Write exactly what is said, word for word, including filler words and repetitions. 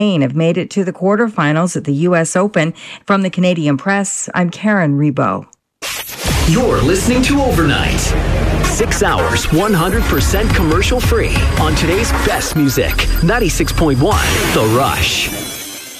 have made it to the quarterfinals at the U S Open. From the Canadian Press, I'm Karen Rebo. You're listening to Overnight. Six hours, one hundred percent commercial free on today's best music. ninety-six point one The Rush.